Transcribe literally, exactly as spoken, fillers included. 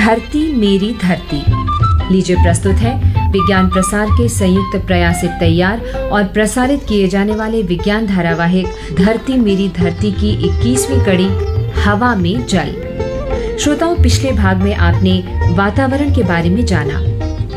धरती मेरी धरती। लीजिए प्रस्तुत है विज्ञान प्रसार के संयुक्त प्रयास से तैयार और प्रसारित किए जाने वाले विज्ञान धारावाहिक धरती मेरी धरती की इक्कीसवीं कड़ी हवा में जल। श्रोताओं, पिछले भाग में आपने वातावरण के बारे में जाना।